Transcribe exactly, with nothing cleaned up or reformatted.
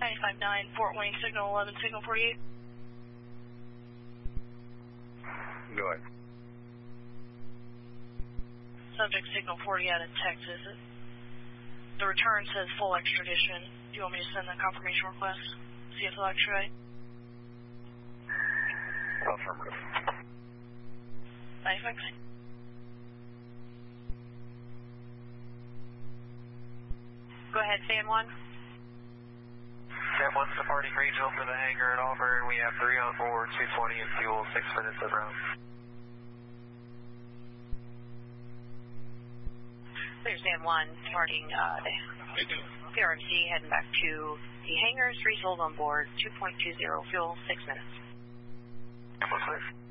nine five nine, Fort Wayne, signal eleven, signal forty-eight. Go ahead. Subject signal forty out of Texas. The return says full extradition. Do you want me to send the confirmation request? See if they'll extradite? Affirmative. nine five nine. Go ahead, San Juan. San Juan's departing regional for the hangar at Auburn. We have three on board, two twenty in fuel, six minutes of round. There's San Juan departing uh, the R M C, heading back to the hangars, three souls on board, two point two zero fuel, six minutes. Okay.